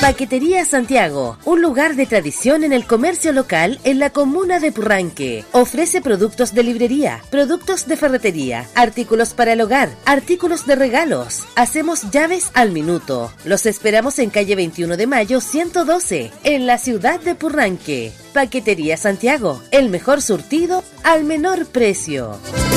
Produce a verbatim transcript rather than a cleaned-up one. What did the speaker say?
Paquetería Santiago, un lugar de tradición en el comercio local en la comuna de Purranque. Ofrece productos de librería, productos de ferretería, artículos para el hogar, artículos de regalos. Hacemos llaves al minuto. Los esperamos en calle veintiuno de mayo ciento doce, en la ciudad de Purranque. Paquetería Santiago, el mejor surtido al menor precio.